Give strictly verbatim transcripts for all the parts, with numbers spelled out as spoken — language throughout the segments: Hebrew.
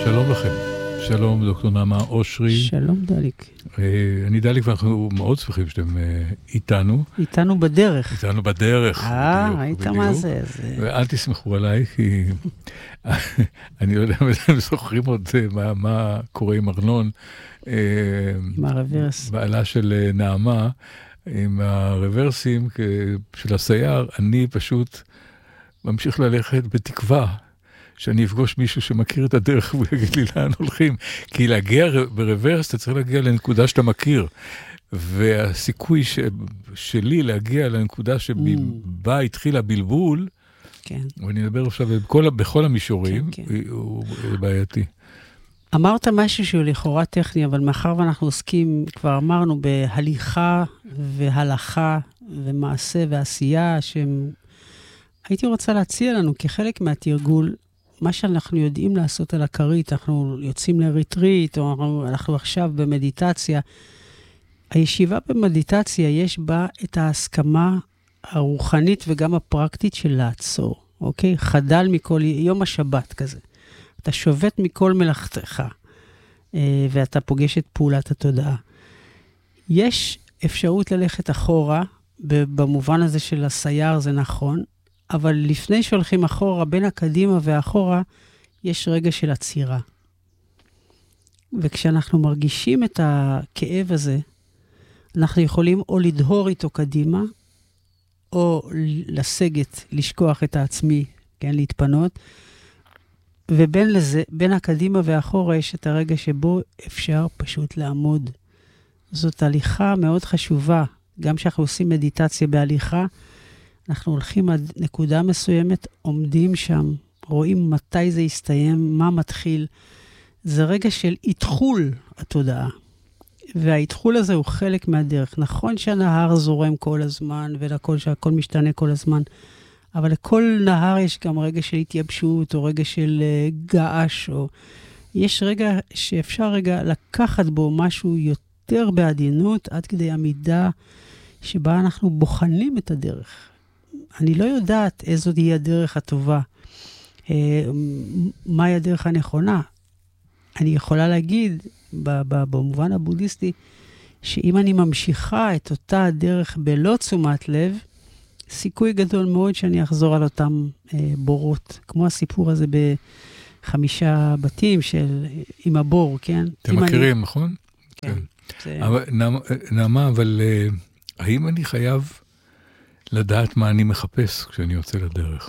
שלום לכם. שלום דוקטור נעמה אושרי. שלום דליק. אני דליק ואנחנו מאוד שמחים שאתם איתנו. איתנו בדרך. איתנו בדרך. אה, ראית מה זה? ואל תסמכו עליי, כי אני לא יודע אם אתם זוכרים עוד מה קורה עם ארנון. עם הרוורס. בעלה של נעמה, עם הרוורסים של הסייר, אני פשוט ממשיך ללכת בתקווה. שאני אפגוש מישהו שמכיר את הדרך ויגיד לי לאן הולכים. כי להגיע ברוורס, אתה צריך להגיע לנקודה שאתה מכיר. והסיכוי ש... שלי להגיע לנקודה שבה התחיל הבלבול, כן. ואני מדבר עכשיו בכל, בכל המישורים, כן, כן. הוא בעייתי. אמרת משהו שהוא לכאורה טכני, אבל מאחר ואנחנו עוסקים, כבר אמרנו, בהליכה והלכה ומעשה ועשייה, שהם... הייתי רוצה להציע לנו כחלק מהתרגול, מה שאנחנו יודעים לעשות על הכרית, אנחנו יוצאים לריטריט, או אנחנו, אנחנו עכשיו במדיטציה. הישיבה במדיטציה יש בה את ההסכמה הרוחנית וגם הפרקטית של לעצור, אוקיי? חדל מכל, יום השבת כזה. אתה שובת מכל מלאכתך, ואתה פוגש את פעולת התודעה. יש אפשרות ללכת אחורה, במובן הזה של הסייר זה נכון, אבל לפני שהולכים אחורה, בין הקדימה והאחורה, יש רגע של עצירה. וכשאנחנו מרגישים את הכאב הזה, אנחנו יכולים או לדהור איתו קדימה, או לסגת, לשכוח את העצמי, כן, להתפנות. ובין לזה, בין הקדימה והאחורה, יש את הרגע שבו אפשר פשוט לעמוד. זאת הליכה מאוד חשובה. גם כשאנחנו עושים מדיטציה בהליכה, אנחנו הולכים עד נקודה מסוימת, עומדים שם, רואים מתי זה יסתיים, מה מתחיל. זה רגע של התחול התודעה. וההתחול הזה הוא חלק מהדרך. נכון שהנהר זורם כל הזמן, ולכל שהכל משתנה כל הזמן, אבל לכל נהר יש גם רגע של התייבשות, או רגע של uh, געש, או... יש רגע שאפשר רגע לקחת בו משהו יותר בעדינות, עד כדי עמידה שבה אנחנו בוחנים את הדרך. אני לא יודעת איזו היא הדרך הטובה, מהי הדרך הנכונה. אני יכולה להגיד, במובן הבודהיסטי, שאם אני ממשיכה את אותה הדרך בלא תשומת לב, סיכוי גדול מאוד שאני אחזור על אותם בורות, כמו הסיפור הזה בחמישה בתים של, עם הבור, כן? אתם מכירים, נכון? כן. נעמה, אבל האם אני חייב לדעת מה אני מחפש כשאני יוצא לדרך?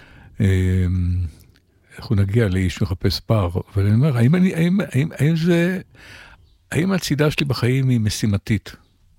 אנחנו נגיע לאיש מחפש פער, אבל אני אומר, האם, אני, האם, האם, האם זה, האם הצידה שלי בחיים היא משימתית?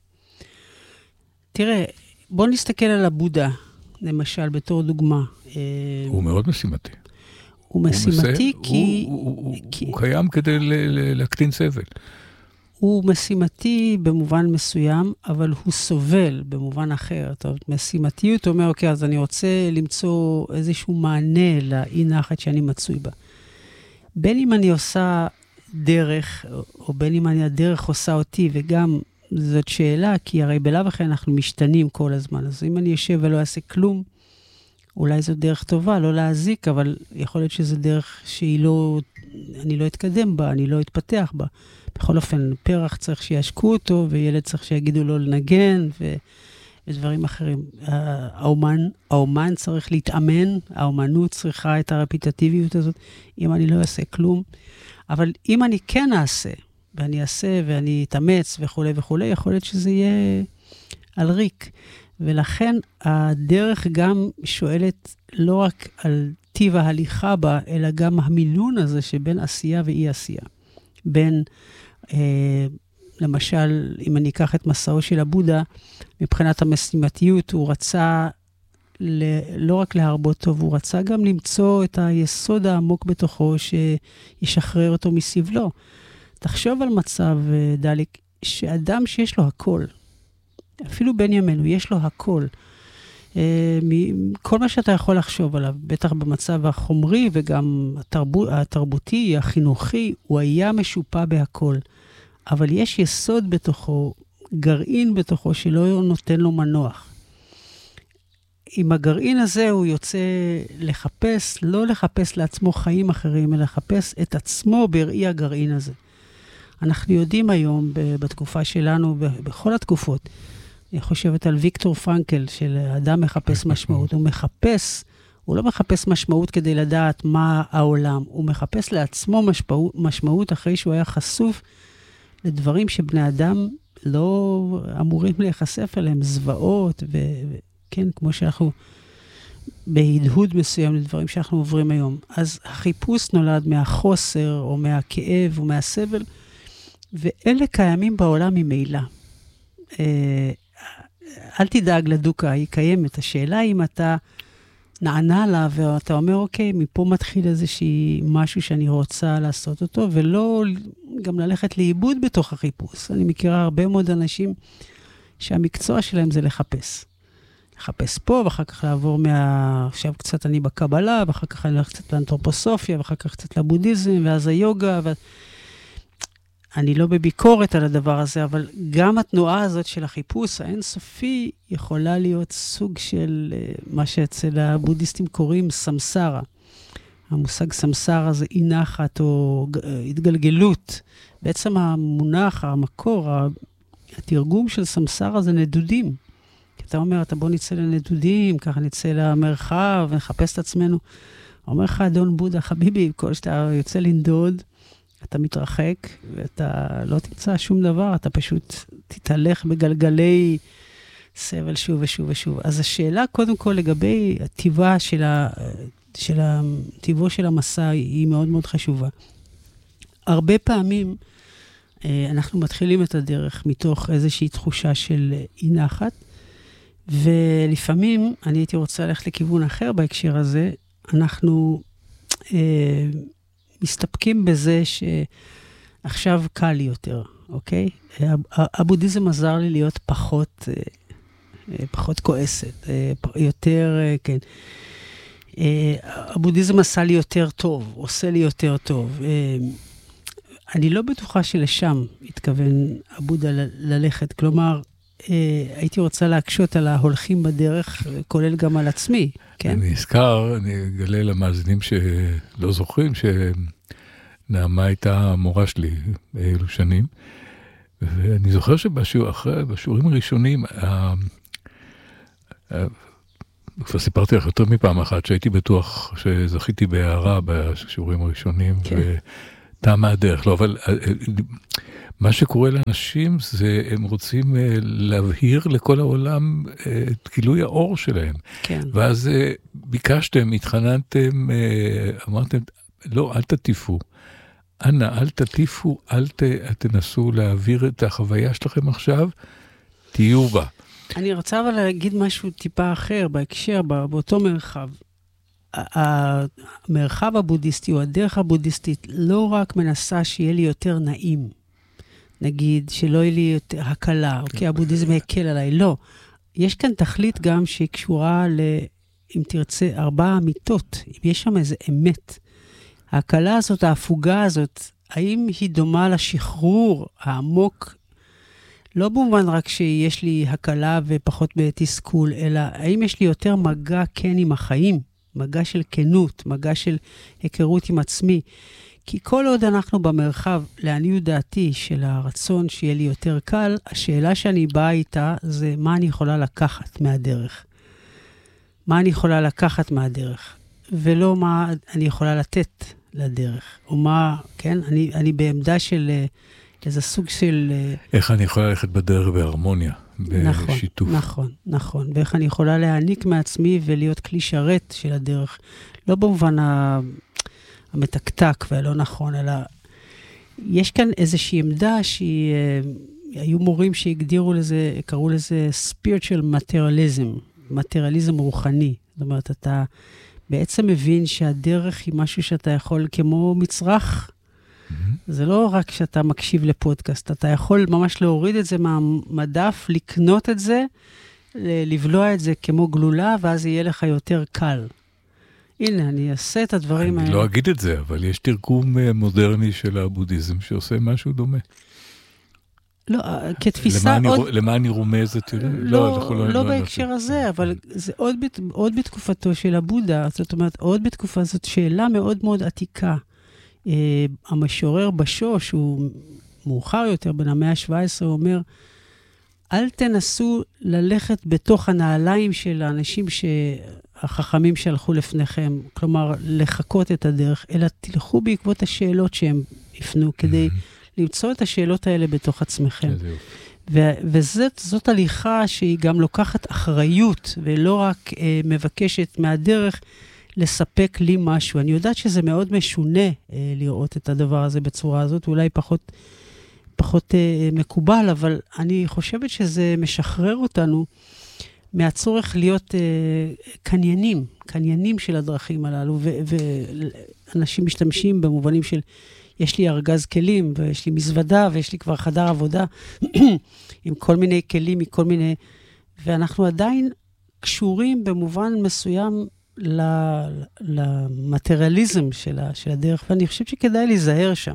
תראה, בוא נסתכל על הבודה, למשל, בתור דוגמה. הוא מאוד משימתי. הוא משימתי הוא כי... הוא, הוא, כי... הוא קיים כדי ל, ל, להקטין סבל. הוא משימתי במובן מסוים, אבל הוא סובל במובן אחר. טוב, משימתיות אומר, אוקיי, אז אני רוצה למצוא איזשהו מענה לאי נחת שאני מצוי בה. בין אם אני עושה דרך, או בין אם אני הדרך עושה אותי, וגם זאת שאלה, כי הרי בלאו אחרי אנחנו משתנים כל הזמן. אז אם אני יושב ולא אעשה כלום, אולי זו דרך טובה, לא להזיק, אבל יכול להיות שזו דרך שהיא לא, אני לא אתקדם בה, אני לא אתפתח בה. בכל אופן, פרח צריך שישקו אותו, וילד צריך שיגידו לו לנגן, ו... ודברים אחרים. האומן, האומן צריך להתאמן, האומנות צריכה את הרפיטטיביות הזאת, אם אני לא אעשה כלום. אבל אם אני כן אעשה, ואני אעשה, ואני אתאמץ, וכו' וכו', יכול להיות שזה יהיה על ריק. ולכן הדרך גם שואלת לא רק על טיב ההליכה בה, אלא גם המילון הזה שבין עשייה ואי עשייה. בין, אה, למשל, אם אני אקח את מסעו של הבודה, מבחינת המשימתיות, הוא רצה ל- לא רק להרבות טוב, הוא רצה גם למצוא את היסוד העמוק בתוכו, שישחרר אותו מסבלו. תחשוב על מצב, דליק, שאדם שיש לו הכל, אפילו בן ימינו, יש לו הכל, כל מה שאתה יכול לחשוב עליו, בטח במצב החומרי וגם התרבות, התרבותי, החינוכי, הוא היה משופע בהכל. אבל יש יסוד בתוכו, גרעין בתוכו, שלא נותן לו מנוח. עם הגרעין הזה הוא יוצא לחפש, לא לחפש לעצמו חיים אחרים, אלא לחפש את עצמו בראי הגרעין הזה. אנחנו יודעים היום, בתקופה שלנו, בכל התקופות, אני חושבת על ויקטור פרנקל, של אדם מחפש משמעות. הוא מחפש, הוא לא מחפש משמעות כדי לדעת מה העולם, הוא מחפש לעצמו משמעות, משמעות אחרי שהוא היה חשוף לדברים שבני אדם לא אמורים להיחשף אליהם, זוועות, וכן, כמו שאנחנו בהדהוד מסוים לדברים שאנחנו עוברים היום. אז החיפוש נולד מהחוסר, או מהכאב, או מהסבל, ואלה קיימים בעולם ממילא. אל תדאג לדוקה, היא קיימת. השאלה היא אם אתה נענה לה, ואתה אומר, אוקיי, מפה מתחיל איזושהי משהו שאני רוצה לעשות אותו, ולא גם ללכת לאיבוד בתוך החיפוש. אני מכירה הרבה מאוד אנשים שהמקצוע שלהם זה לחפש. לחפש פה, ואחר כך לעבור מה... עכשיו קצת אני בקבלה, ואחר כך אני הולך קצת לאנתרופוסופיה, ואחר כך קצת לבודהיזם, ואז היוגה, ו... אני לא בביקורת על הדבר הזה, אבל גם התנועה הזאת של החיפוש האינסופי יכולה להיות סוג של מה שאצל הבודהיסטים קוראים סמסרה. המושג סמסרה זה אי נחת או התגלגלות. בעצם המונח, המקור, התרגום של סמסרה זה נדודים. כי אתה אומר, אתה בוא נצא לנדודים, ככה נצא למרחב ונחפש את עצמנו. אומר לך, אדון בודה, חביבי, כל שאתה יוצא לנדוד, אתה מתרחק, ואתה לא תמצא שום דבר, אתה פשוט תתהלך בגלגלי סבל שוב ושוב ושוב. אז השאלה, קודם כל, לגבי הטבעה של ה... של הטבעו של המסע, היא מאוד מאוד חשובה. הרבה פעמים, אנחנו מתחילים את הדרך מתוך איזושהי תחושה של אי נחת, ולפעמים, אני הייתי רוצה ללכת לכיוון אחר בהקשר הזה, אנחנו... מסתפקים בזה שעכשיו קל לי יותר, אוקיי? הבודהיזם עזר לי להיות פחות, פחות כועסת, יותר, כן. הבודהיזם עשה לי יותר טוב, עושה לי יותר טוב. אני לא בטוחה שלשם התכוון הבודה ללכת, כלומר, הייתי רוצה להקשות על ההולכים בדרך, כולל גם על עצמי, כן? אני אזכר, אני אגלה למאזינים שלא זוכרים, שנעמה הייתה המורה שלי באלו שנים, ואני זוכר שבשיעורים הראשונים, כבר סיפרתי לך יותר מפעם אחת, שהייתי בטוח שזכיתי בהערה בשיעורים הראשונים, וטעם מהדרך, לא, אבל... מה שקורה לאנשים זה, הם רוצים להבהיר לכל העולם את גילוי האור שלהם. כן. ואז ביקשתם, התחננתם, אמרתם, לא, אל תטיפו. אנא, אל תטיפו, אל ת, תנסו להעביר את החוויה שלכם עכשיו, תהיו בה. אני רוצה אבל להגיד משהו טיפה אחר, בהקשר, באותו מרחב. המרחב הבודהיסטי, או הדרך הבודהיסטית, לא רק מנסה שיהיה לי יותר נעים. נגיד, שלא יהיה לי יותר הקלה, אוקיי, הבודהיזם יקל עליי, לא. יש כאן תכלית גם שהיא קשורה ל, אם תרצה, ארבע אמיתות, אם יש שם איזה אמת. ההקלה הזאת, ההפוגה הזאת, האם היא דומה לשחרור העמוק, לא במובן רק שיש לי הקלה ופחות בתסכול, אלא האם יש לי יותר מגע כן עם החיים, מגע של כנות, מגע של היכרות עם עצמי, כי כל עוד אנחנו במרחב, לעניות דעתי של הרצון שיהיה לי יותר קל, השאלה שאני באה איתה זה מה אני יכולה לקחת מהדרך. מה אני יכולה לקחת מהדרך, ולא מה אני יכולה לתת לדרך. או מה, כן, אני, אני בעמדה של איזה סוג של... איך אני יכולה ללכת בדרך בהרמוניה, בשיתוף. נכון, נכון, נכון. ואיך אני יכולה להעניק מעצמי ולהיות כלי שרת של הדרך. לא במובן ה... המתקתק והלא נכון, אלא יש כאן איזושהי עמדה שהיא, היו מורים שהגדירו לזה, קראו לזה spiritual materialism, מטריאליזם רוחני. זאת אומרת, אתה בעצם מבין שהדרך היא משהו שאתה יכול כמו מצרך, mm-hmm. זה לא רק שאתה מקשיב לפודקאסט, אתה יכול ממש להוריד את זה מהמדף, לקנות את זה, לבלוע את זה כמו גלולה, ואז יהיה לך יותר קל. הנה, אני אעשה את הדברים האלה. אני לא אגיד את זה, אבל יש תרגום מודרני של הבודהיזם שעושה משהו דומה. לא, כתפיסה למה עוד... אני, למה אני רומזת? לא, לא, לא, לא בהקשר לא הזה, אבל זה עוד, עוד בתקופתו של הבודה, זאת אומרת, עוד בתקופה זאת שאלה מאוד מאוד עתיקה. Uh, המשורר בשו, שהוא מאוחר יותר, בין המאה ה-שבע עשרה, הוא אומר, אל תנסו ללכת בתוך הנעליים של האנשים שהחכמים שהלכו לפניכם, כלומר, לחכות את הדרך, אלא תלכו בעקבות השאלות שהם יפנו, כדי למצוא את השאלות האלה בתוך עצמכם. ו- וזאת הליכה שהיא גם לוקחת אחריות, ולא רק uh, מבקשת מהדרך לספק לי משהו. אני יודעת שזה מאוד משונה uh, lראות את הדבר הזה בצורה הזאת, אולי פחות... פחות uh, מקובל, אבל אני חושבת שזה משחרר אותנו מהצורך להיות uh, קניינים, קניינים של הדרכים הללו, ואנשים משתמשים במובנים של, יש לי ארגז כלים, ויש לי מזוודה, ויש לי כבר חדר עבודה, עם כל מיני כלים, מכל מיני, ואנחנו עדיין קשורים במובן מסוים למטריאליזם של, של הדרך, ואני חושבת שכדאי להיזהר שם.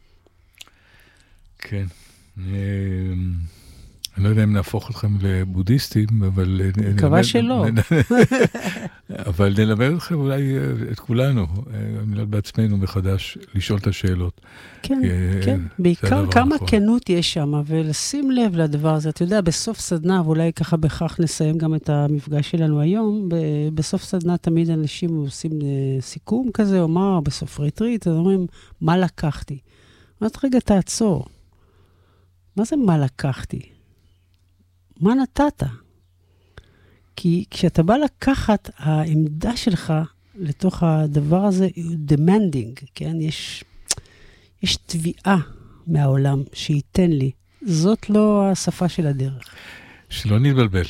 כן. אני לא יודע אם נהפוך אתכם לבודיסטים, אבל... מקווה שלא. אבל נלמד אתכם אולי את כולנו, נלמד בעצמנו מחדש, לשאול את השאלות. כן, כן. בעיקר כמה כנות יש שם, ולשים לב לדבר הזה. אתה יודע, בסוף סדנה, ואולי ככה בכך נסיים גם את המפגש שלנו היום, בסוף סדנה תמיד אנשים עושים סיכום כזה, או מה, בסוף ריטריט, אז אומרים, מה לקחתי? אומרת, רגע, תעצור. מה זה מה לקחתי? מה נתת? כי כשאתה בא לקחת, העמדה שלך לתוך הדבר הזה היא demanding, כן? יש, יש תביעה מהעולם שייתן לי. זאת לא השפה של הדרך. שלא נתבלבל.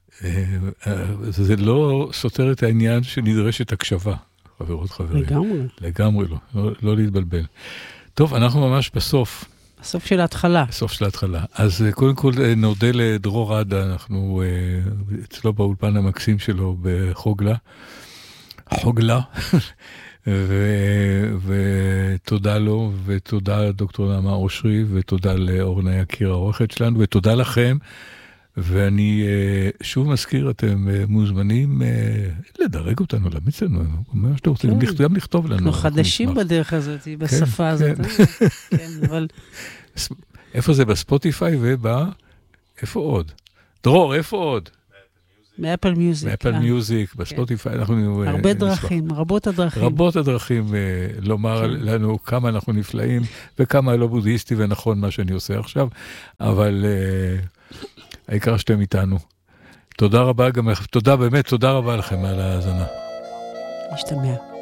זה לא סותר את העניין שנדרשת הקשבה, חברות חברים. לגמרי. לגמרי לא, לא, לא להתבלבל. טוב, אנחנו ממש בסוף. בסוף של ההתחלה. בסוף של ההתחלה. אז קודם כל נודה לדרור עדה, אנחנו אצלו באולפן המקסים שלו בחוגלה. חוגלה. ותודה לו, ותודה דוקטור נעמה אושרי, ותודה לאורנה יקיר העורכת שלנו, ותודה לכם. ואני שוב מזכיר, אתם מוזמנים לדרג אותנו, להמיץ לנו, מה שאתה רוצה, גם לכתוב לנו. אנחנו חדשים בדרך הזאת, בשפה הזאת. כן, אבל... איפה זה? בספוטיפיי ובא... איפה עוד? דרור, איפה עוד? מאפל מיוזיק. מאפל מיוזיק, בספוטיפיי. הרבה דרכים, רבות הדרכים. רבות הדרכים לומר לנו כמה אנחנו נפלאים, וכמה לא בודהיסטי ונכון מה שאני עושה עכשיו, אבל... העיקר שאתם איתנו. תודה רבה גם, תודה באמת, תודה רבה לכם על ההאזנה. משתמע.